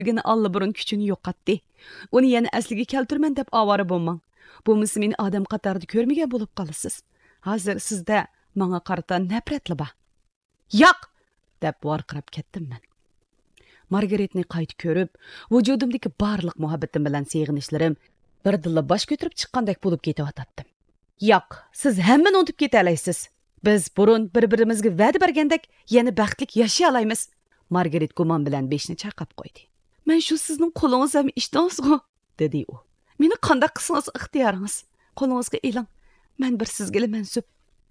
Gini allaburun kuchini yo'qotdi. Uni yana asliga keltirman deb avora bo'lmang. Bo'lmasa meni odam qatorida ko'rmagan bo'lib qolasiz. Hozir sizda menga qarata nafratli bor. Yo'q deb varqirab ketdim men. Margaretni qayta ko'rib, vujudimdagi barliq muhabbatim bilan seg'inishlarim birdilla bosh ko'tarib chiqqandek bo'lib ketyotdim. Yo'q, siz hammani unutib keta olasiz. Biz burun bir-birimizga va'da bergandek yana baxtli yashay olamiz. Margaret gumon bilan beshni chaqab qo'ydi. Men shu sizning qo'lingiz ham ishdingizmi? dedi u. Meni qanday qilsangiz ixtiyoringiz. Qo'lingizga eling. Men bir sizga mansub.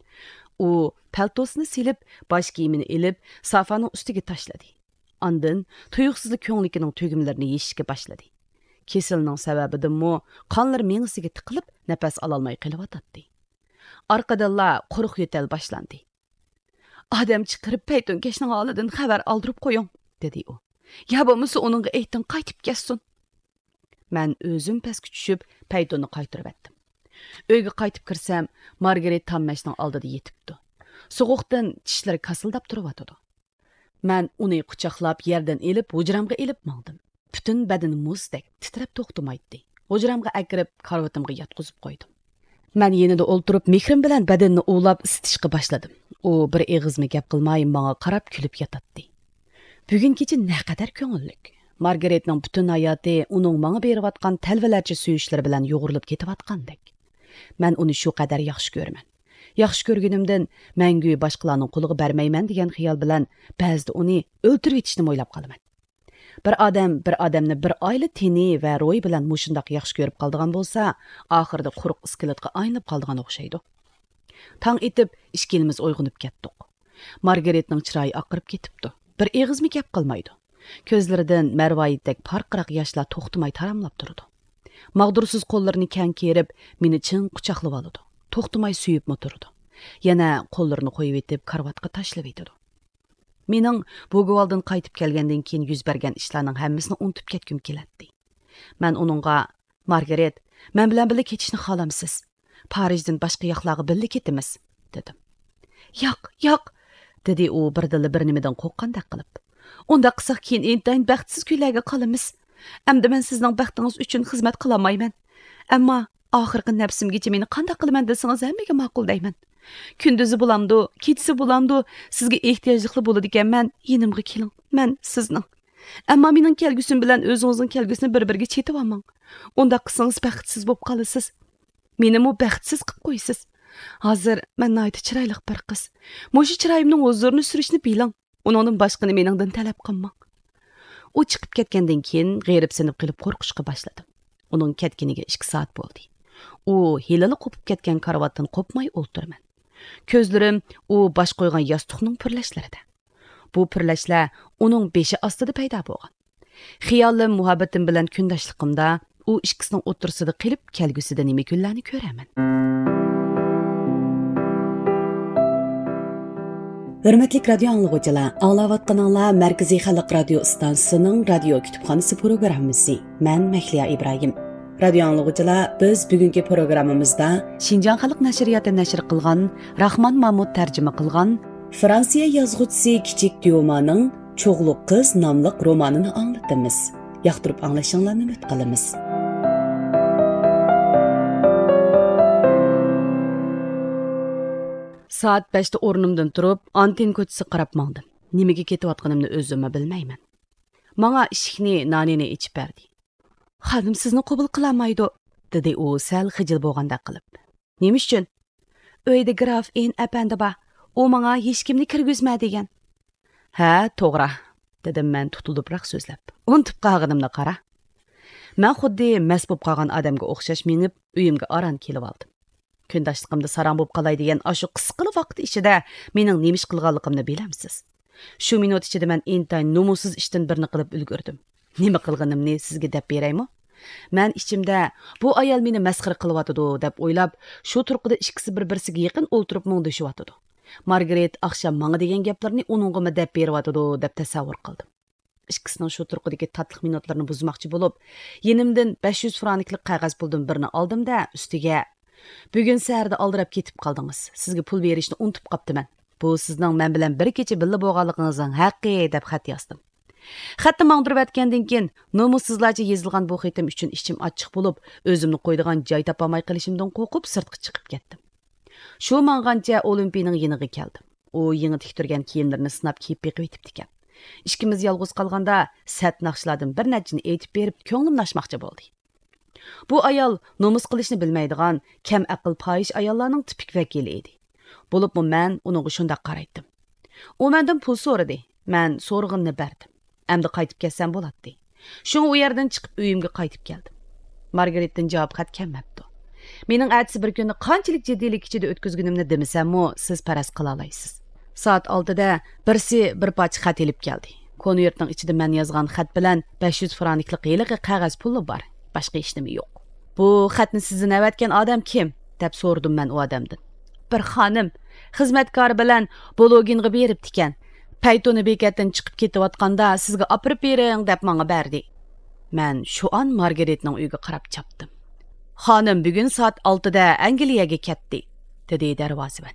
U paltosini silib, bosh kiyimini ilib, sofaning ustiga tashladi. Ondan tuyuqsizlik ko'nglikining tugimlarini yeyishga boshladi. Kesilning sababidanmi qonlar mengisiga tiqilib, nafas ololmay qilyotdi. Orqadalla quruq yo'tal boshlandi. Odam chiqirib payton keshning holidan xabar oldirib qo'ying, dedi u. Ya bo'lmasa uningga ayting qaytib kelsin. Men o'zim pastga tushib, paytonni qaytarib etdim. Uyga qaytib kirsam, Margaret tammashning oldida yetibdi. So'g'uqdan tishlari kasildab turibdi. Men uni quchoqlab yerdan elib, hujramga elib mangdim. Butun badani muzdek titrab to'xtamaydi. Hujramga akirib, karvatimga yotqizib qo'ydim. Men yenida o'ltirib, mehrim bilan badanni o'lab isitishga boshladim. U bir eg'izmi gap qilmay menga qarab kulib yotadi. Bugun kecha naqadar ko'ngillik. Margaretning butun hayoti uning menga berayotgan talvalarcha suyishlari bilan yo'g'rilib ketayotgandek. Men uni shu qadar yaxshi ko'raman. Yaxshi ko'rganimdan mangu boshqalarning qo'liga bermayman degan xiyol bilan ba'zida uni o'ltirib etishni o'ylab qolaman. Bir odamni bir oila tini va ro'yi bilan mushundoq yaxshi ko'rib qoldigan bo'lsa, oxirida quruq iskeletga aylanib qoldigan o'xshaydi. Tong etib, ishkilimiz uyg'onib ketdik. Margaretning chiroyi oqirib ketibdi. Bir eg'izmi gap qilmaydi. Ko'zlaridan marvoyitdek parqiraq yoshlar to'xtamay taramlab turdi. Mag'dursiz qo'llarini kang kerib, meni chin quchoqlab oldi. To'xtamay suyib turdi. Yana qo'llarini qo'yib etib karvatga tashlab etdi. Mening bu go'valdan qaytib kelgandan keyin yuz bergan ishlarning hammasini unutib ketkim keladi. Men uningga, Margaret, men bilan birga ketishni xohlamsiz? Parijdan boshqa yoqlarga birga ketamiz, dedim. Yo'q, dedi u birdilla bir nimadan qo'rqqandek qilib. Unda qilsak keyin intayin baxtsiz kunlarga qolamiz. Endi men sizning baxtingiz uchun xizmat qila olmayman. Ammo oxirgi nafsimgacha meni qanday qilaman desangiz hammaga ma'qul deyman. Kunduzi bo'lamdi, kechasi bo'lamdi, sizga ehtiyojli bo'ladi ekanman, yenimga keling. Men sizning. Ammo mening kelgusim bilan o'zingizning kelgusini bir-biriga chetib olmang. Unda qilsangiz baxtsiz bo'lib qolasiz. Meni mo baxtsiz qilib qo'ysiz. Hozir men nayt chiroyli bir qiz. Mo'shu chiroyimning huzurini surishni biling. Uningdan boshqani meningdan talab qilmang. U chiqib ketgandan keyin g'erib sinib qilib qo'rqishga boshladim. Uning ketganiga 2 soat bo'ldi. U hilali qo'pib ketgan karvatdan qo'pmay o'ltirman. Ko'zlarim u bosh qo'ygan yostiqning purlashlarida. Bu purlashlar uning beshi ostida paydo bo'lgan. Xiyolim muhabbatim bilan kundoshligimda u ikkisining o'tirsida qilib kelgusida nima kunlarni ko'raman. Hurmatli radio anglag'uvchilar, anglayotganinglar Markaziy xalq radio stansiyasining radio kutubxonasi programmasi. Men Mahliya Ibrohim. Radio anglag'uvchilar, biz bugungi programmamizda Xinjiang xalq nashriyati nashr qilgan, Rahmon Mahmud tarjima qilgan Fransiya yozuvchisi Kichik Diomaning Cho'g'liq qiz nomli romanini anglatamiz. Yoqtirib anglashinglarni umid qilamiz. Saat 5'te o'rnimdan turib, anten ko'chasi qarab mangdim. Nimaga ketayotganimni o'zim bilmayman. Menga eshikni nonini ichib berdi. "Xonim sizni qabul qilolmaydi", dedi u sal xijil bo'lgandek qilib. "Nima uchun?" "Uyda graf en apandi bor. U menga hech kimni kirgizma degan." "Ha, to'g'ri", dedim men tutulibroq so'zlab. "Unutib qolganimni qara." Men xuddi mas bo'lib qolgan odamga o'xshash minib, uyimga aran kelib oldim. Kundoshligimda sarang bo'lib qolay degan ashu qisqali vaqt ichida mening nima ish qilganligimni bilamsiz. Shu minut ichida men intayin nomusiz ishdan birini qilib ulgurdim. Nima qilganimni sizga deb beraymi? Men ichimda bu ayol meni masxara qilyotidi deb o'ylab, shu turqida ikkisi bir-birsiga yaqin o'ltirib mungdishyotidi. Margaret oqshom menga degan gaplarni uningga deb beryotidi deb tasavvur qildim. Ikkisining shu turqidagi tatliq minutlarni buzmoqchi bo'lib, yenimdan 500 franklik qog'oz puldan birini oldim-da, ustiga "Bugun saharda aldirab ketib qoldingiz. Sizga pul berishni unutib qoptiman. Bu sizning men bilan bir kecha birga bo'lganligingizning haqqi" deb xat yozdim. Xatni mangdirib atgandan keyin nomussizlarcha yezilgan bu xetim uchun ichim achchiq bo'lib, o'zimni qo'ydigan joy topolmay qilishimdan qo'rqib sirtqa chiqib ketdim. Shu mang'ancha Olimpiyaning yeniga keldim. U yangi tiktirgan kiyimlarini sinab kiyib beqib etibdi ekan. Ikkimiz yolg'iz qolganda sat naqshlardan bir nechini aytib berib, ko'nglim nashmoqchi bo'ldi. Bu ayol nomus qilishni bilmaydigan, kam aql poyish ayollarning tipik vakili edi. Bo'libmi men uningga shunday qaraydim. U mendan pul so'radi. Men so'rg'inni berdim. Endi qaytib kelsam bo'ladi. Shun u yerdan chiqib uyimga qaytib keldim. Margaretdan javob xat kelmabdi. Mening atsi bir kunni qanchalik jiddiylik ichida o'tkazganimni demasam-mu, siz paras qila olasiz. Soat 6da birsi bir poch xat elib keldi. Konvertning ichida men yozgan xat bilan 500 franklik yiliqi qog'oz puli bor. Boshqa hech nima yo'q. Bu xatni sizdan avatgan odam kim? deb so'rdim men u odamdan. Bir xonim xizmatkor bilan bloginga beribdi ekan. Paytoni bekatdan chiqib ketayotganda sizga opirib bering deb menga berdi. Men shu an Margaretning uyiga qarab chapdim. Xonim bugun soat 6da Angliyaga ketdi, dedi darvozaban.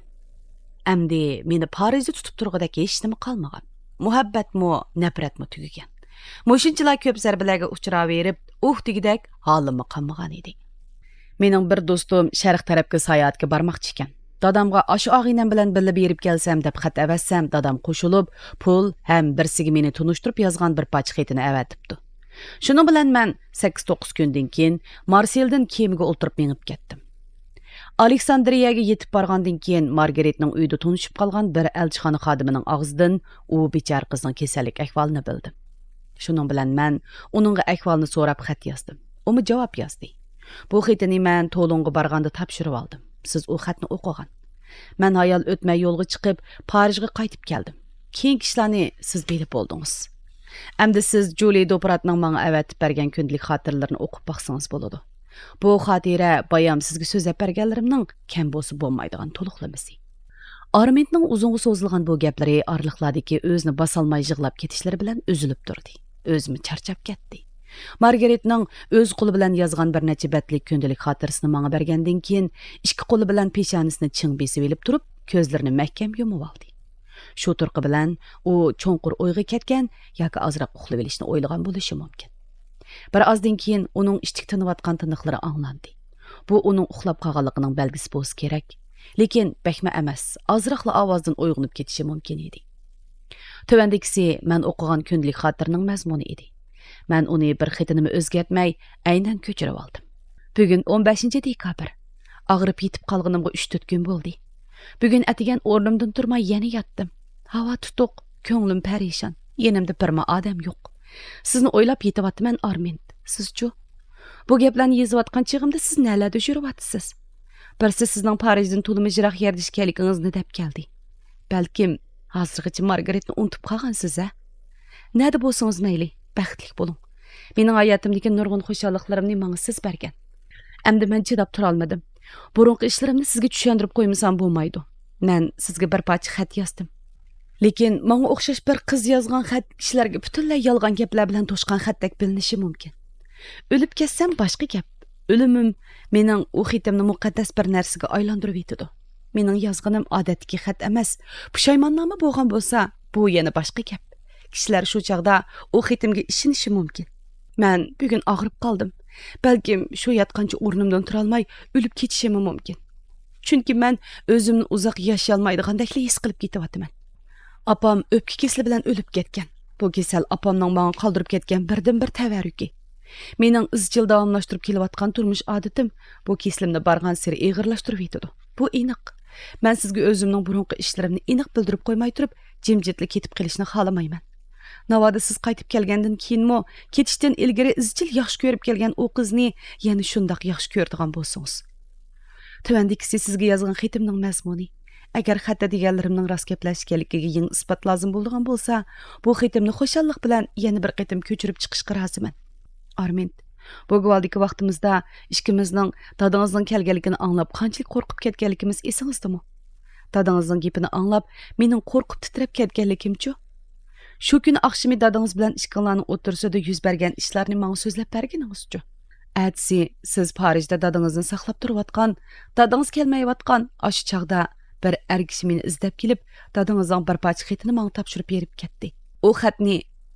Amdi meni Parijda tutib turg'idek hech nima qolmagan. Muhabbatmi, nafratmi tugagan. Mo'shunchalar ko'p zarbalarga uchraverib, degidek holimni qolmagan edi. Mening bir do'stim sharq tarafga sayohatga bormoqchi ekan. Dadamga ashu og'inam bilan birga berib kelsam deb xat avatsam, dadam qo'shilib, pul ham birsiga meni tunishtirib yozgan bir poch xatini avatibdi. Shuning bilan men 8-9 kundan keyin Marseldan kemaga o'tirib menib ketdim. Aleksandriyaga yetib borgandan keyin Margaretning uyida tunishib qolgan bir elchixona xodimining og'zidan u bechor qizning kasallik ahvolini bildim. Shuning bilan men uning ahvolini so'rab xat yozdim. U javob yozdi. Bu xatni men To'longa borganda topshirib oldim. Siz u xatni o'qigan. Men ayol o'tmay yo'lga chiqib Parijga qaytib keldim. Keyin ishlarni siz bilib oldingiz. Endi siz Julie Dopratning menga avatib bergan kundalik xotiralarini o'qib baqsangiz bo'ladi. Bu xotira bayam sizga so'zlab berganlarimning kam bo'lsa bo'lmaydigan to'liqlamasi. Armendning uzunga so'zilgan bu gaplari orliqlardagi o'zini bosolmay yig'lab ketishlari bilan uzilib turdi. O'zim charchab ketdi. Margaretning o'z qo'li bilan yozgan bir necha betlik kundalik xotirasini menga bergandan keyin ikki qo'li bilan peshonisini ching besib olib turib, ko'zlarini mahkam yumib oldi. Shu turqi bilan u cho'nqur o'yga ketgan yoki ozroq uxlab olishni o'ylagan bo'lishi mumkin. Bir ozdan keyin uning ishtik tinayotgan tiniqlari anglandi. Bu uning uxlab qolganligining belgisi bo'lsa kerak, lekin bakma emas, ozroqla ovozdan uyg'onib ketishi mumkin edi. Tövandagisi men o'qigan kundalik xotirning mazmuni edi. Men uni bir xatinimi o'zgartmay aynan ko'chirib oldim. Bugun 15-dekabr. Og'rib yetib qolganimga 3-4 kun bo'ldi. Bugun atigan o'rnimdan turmay yana yotdim. Havo tutuq, ko'nglim parishon. Yenimda birma odam yo'q. Sizni o'ylab yetyapman Armend. Siz-chu? Bu gaplarni yozayotgan chig'imda siz nalarda yuribsiz? Birsi sizning Parijdan to'limi jiroq yerda ishkanligingizni deb keldi. Balkim hozirgacha Margaretni unutib qolgansiz-a? Nada bo'lsangiz mayli, baxtli bo'ling. Mening hayotimdagi nurg'un xo'shalliklarimni menga siz bergan. Endi men chidab tura olmadim. Burunqi ishlarimni sizga tushuntirib qo'ymasam bo'lmaydi. Men sizga bir parcha xat yozdim. Lekin menga o'xshash bir qiz yozgan xat kishilarga butunlay yolg'on gaplar bilan to'shqan xatdek bilinishi mumkin. O'lib ketsam boshqa gap. O'limim mening u xatimni muqaddas bir narsaga aylantirib etdi. Mening yozganim odatdagi xat emas. Pushaymonoma bo'lgan bo'lsa, bu yana boshqa gap. Kishilar shu chaqda u xatimga ishonishi mumkin. Men bugun og'rib qoldim. Balkim shu yotqancha o'rnimdan tura olmay o'lib ketishim mumkin. Chunki men o'zimni uzoq yashay olmaydigandek his qilib ketyapman. Apam o'pka kesali bilan o'lib ketgan. Bu kasal apamning menga qoldirib ketgan birdan-bir tavarruki. Mening izchil davomlashtirib kelayotgan turmush odatim bu keslimni bargan sari ig'irlashtirib etdi. Bu aniq. Men sizga o'zimning burunqi ishlarimni aniq bildirib qo'ymay turib, jimjitlik ketib qolishni xohlamayman. Navoda siz qaytib kelgandan keyinmi, ketishdan ilgari izchil yaxshi ko'rib kelgan u qizni yana shundoq yaxshi ko'rdigan bo'lsangiz. Tuvandikisi sizga yozgan xatimning mazmuni. Agar xatda deganlarimning rost gaplashganligiga yangi isbot lozim bo'lgan bo'lsa, bu xatimni xushallik bilan yana bir qatim ko'chirib chiqishga roziman. Armend, bu g'aldagi vaqtimizda ikkimizning dadangizning kelganligini anglab qanchalik qo'rqib ketganligimiz esingizdami? Dadangizning gapini anglab, mening qo'rqib titrab ketganligim-chu? Shu kuni oqshimi dadangiz bilan ishqillarning o'tirsida yuz bergan ishlarni menga so'zlab berganingiz-chu? Atsi, siz Parijda dadangizni saqlab turayotgan, dadangiz kelmayotgan, ash chaqda bir erkish meni izlab kelib, dadangizning bir parcha xatini menga topshirib berib ketdi. U xatni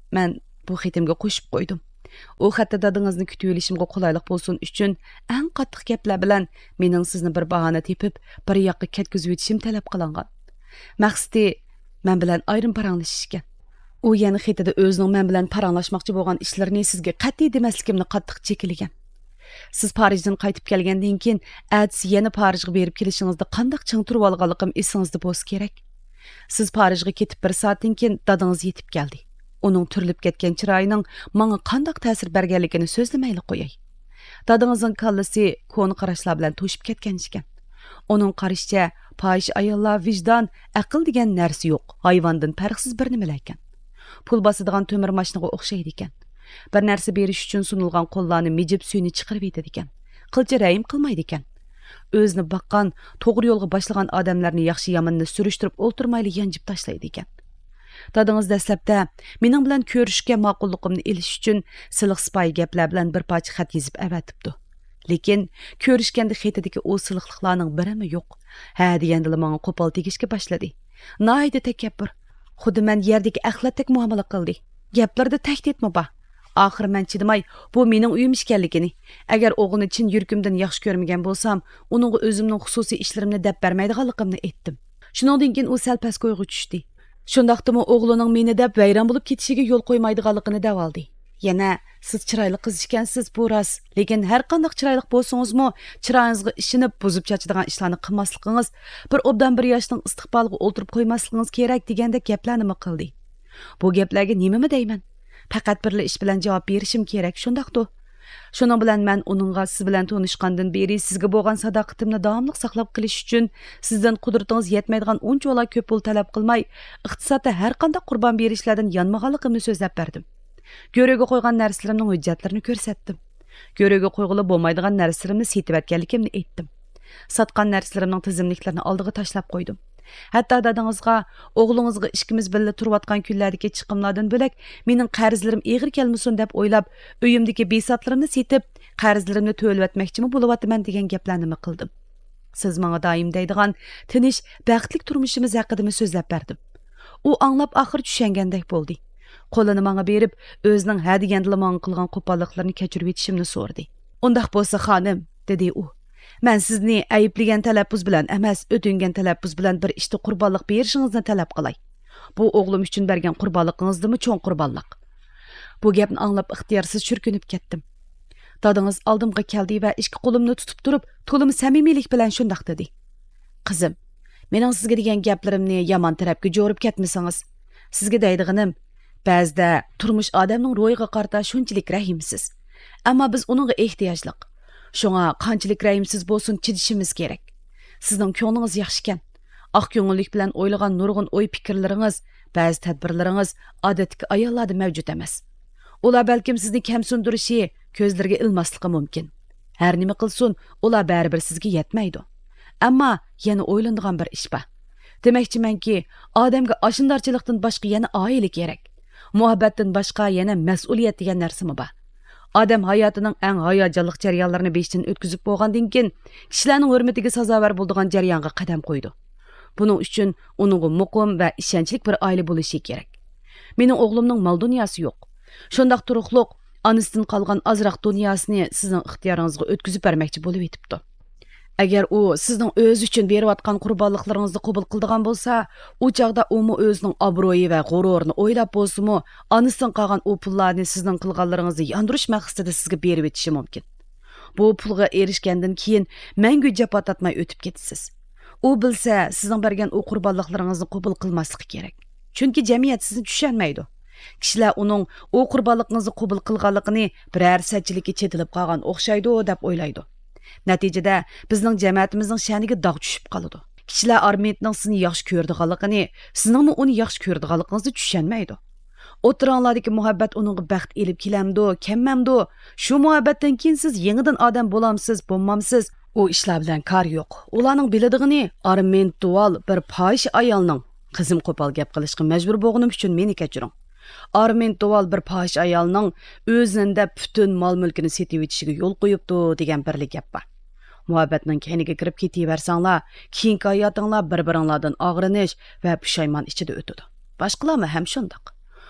Мен bu xetimga qo'shib qo'ydim. U xatda dadingizni kutib olishimga qulaylik bo'lsin uchun eng qattiq gaplar bilan mening sizni bir bahona tepib, bir yoqqa ketkizib o'tishim talab qilingan. Maqsadi men bilan ayrim paranglashish ekan. U yana xetida o'zining men bilan paranglashmoqchi bo'lgan ishlarini sizga qat'iy demasligimni qattiq chekilagan. Siz Parijdan qaytib kelgandan keyin atsi yana Parijga berib kelishingizda qanday ching turib olganligim esingizda bo'lsa kerak. Siz Parijga ketib bir soatdan keyin dadingiz yetib keldi. Uning turilib ketgan chiroyining menga qanday ta'sir berganligini so'zlamayli qo'yay. Dadingizning kallasi ko'ni qarashlar bilan to'shib ketgan ekan. Uning qarashicha Parij ayollar vijdon, aql degan narsa yo'q, hayvondan farqsiz bir nima ekan. Pul bosadigan to'mir mashinaga o'xshaydi ekan. Bir narsa berish uchun sunilgan qo'llarni mijib suyni chiqarib yetadi ekan. Qilcha rayim qilmaydi ekan. O'zini baqqan, to'g'ri yo'lga boshlagan odamlarni yaxshi yomonini surishtirib o'ltirmayli yanjib tashlaydi ekan. Dadingiz dastlabda mening bilan ko'rishga ma'qulligimni elish uchun siliq sipoyi gaplar bilan bir parcha xat yozib avatibdi. Lekin ko'rishganda xetidagi o siliqliqlarning birimi yo'q. Ha deganda menga qo'pol tegishga boshladi. Noyda takabbur. Xuddi men yerdagi axlatdek muomala qildi. Gaplarda tahdidmi bor? Oxir men chidamay, bu mening uyim ekanligini, agar o'g'lini chin yuragimdan yaxshi ko'rmagan bo'lsam, uningga o'zimning xususiy ishlarimni deb bermaydiganligimni aytdim. Shuningdan keyin u sal past qo'yga tushdi. Shundaqdimi o'g'lining meni deb vayron bo'lib ketishiga yo'l qo'ymaydiganligini deb oldi. Yana siz chiroyli qiz ekansiz, bu rost, lekin har qanday chiroyli bo'lsangizmi, chiroyingizga ishinib buzib chachadigan ishlarni qilmasligingiz, bir obdan bir yoshning istiqboliga o'ltirib qo'ymasligingiz kerak degandek gaplarni qildi. Bu gaplarga nimami deyman? Faqat bir ish bilan javob berishim kerak, shundaqdir. Shuning bilan men uningga siz bilan tanishgandan beri sizga bo'lgan sadoqatimni davomli saqlab qilish uchun sizdan qudratingiz yetmaydigan unchalar ko'p pul talab qilmay, iqtisodda har qanday qurbon berishlardan yonmaganligimni so'zlab berdim. Göröge qo'ygan narsalarimning hujjatlarini ko'rsatdim. Göröge qo'yg'ili bo'lmaydigan narsalarimni setib etganligimni aytdim. Satgan narsalarimning tizimliklarini oldiga tashlab qo'ydim. Hatto dadangizga, o'g'lingizga ishkimiz birga turayotgan kunlardagi chiqimlardan bo'lak, mening qarzlarim eg'ir kelmasin deb o'ylab, uyimdagi besatlarimni setib, qarzlarimni to'lab etmoqchimi bo'lyapman degan gaplarni qildim. Siz menga doim deydigan tinch, baxtli turmushimiz haqida so'zlab berdim. U anglab oxir tushangandek bo'ldi. Qo'lini menga berib, o'zining ha degandila menga qilgan qo'polliqlarini kechirib etishimni so'radi. "Undaq bo'lsa, xonim", dedi u. "Men sizni ayıplagan talaffuz bilan emas, o'tingan talaffuz bilan bir ishda qurbonlik berishingizni talab qilay. Bu o'g'lim uchun bergan qurbonligingizdimi cho'ng qurbonlik?" Bu gapni anglab ixtiyorsiz churkinib ketdim. Dadingiz oldimga keldi va ikki qo'limni tutib turib, to'lim samimiylik bilan shundoq dedi. "Qizim, mening sizga degan gaplarimni yomon tarafga jo'rib ketmasangiz, sizga deydiganim, ba'zida turmush odamning ro'yiga qarata shunchalik rahimsiz. Ammo biz uningga ehtiyojliq. Shunga qanchalik rahimsiz bo'lsin chidishimiz kerak. Sizning ko'nglingiz yaxshi ekan. Oq ko'ngillik bilan o'ylagan nurg'un o'y fikrlaringiz, ba'zi tadbirlaringiz odatdagi ayollarda mavjud emas. Ular balkim sizni kamsundirishi, ko'zlarga ilmasligi mumkin. Har nima qilsin, ular baribir sizga yetmaydi. Ammo yana o'ylanadigan bir ish bor. Demoqchimanki, odamga ashindorchilikdan boshqa yana oila kerak. Muhabbatdan boshqa yana mas'uliyat degan narsami bor. Odam hayotining eng hayajonli jarayonlarini beshdan o'tkazib bo'lgandan keyin kishilarning hurmatiga sazovor bo'ladigan jarayonga qadam qo'ydi. Buning uchun uning muqim va ishonchli bir oila bo'lishi kerak. Mening o'g'limning mol dunyosi yo'q. Shundaq turuqliq, onasidan qolgan ozroq dunyosini sizning ixtiyoringizga o'tkazib bermoqchi bo'lib yetibdi. Agar u sizning o'z uchun berayotgan qurbonliklaringizni qabul qildigan bo'lsa, u chaqda u o'zining obro'yi va g'ururini o'ylab bo'lsa-mu, onasidan qolgan u pullarni sizning qilganlaringizni yondirish maqsadida sizga berib o'tishi mumkin. Bu pulga erishgandan keyin mangu jafo tatmay o'tib ketasiz. U bilsa, sizning bergan u qurbonliklaringizni qabul qilmasligi kerak. Chunki jamiyat sizni tushunmaydi. Kishilar uning u qurbonligingizni qabul qilganligini biror satchilikka chetilib qolgan o'xshaydi deb o'ylaydi. Natijada bizning jamoatimizning sha'niga dog' tushib qoladi. Kishilar Armentning sizni yaxshi ko'rdiganligini, sizningmi uni yaxshi ko'rdiganligingizni tushunmaydi. O'tiringlardagi muhabbat uningga baxt elib kelamdi, kemmamdi. Shu muhabbatdan keyin siz yangidan odam bo'lamsiz, bo'lmamsiz, u ishlar bilan kar yo'q. Ularning biladigini Arment dual bir poyish ayolning qizim qo'pol gap qilishga majbur bo'lganim uchun meni kechiring. Arment dual bir poyish ayolning o'zida butun mol-mulkini setib etishiga yo'l qo'yibdi degan birlik gap bor. Muhabbatning keyniga kirib ketaversanglar, keyingi hayotinglar bir-biringlardan og'rinish va pushaymon ichida o'tadi. Boshqalarmi ham shundoq.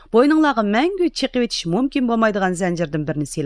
bo'yninglarga mangu chiqib o'tish mumkin bo'lmaydigan zanjirdan birini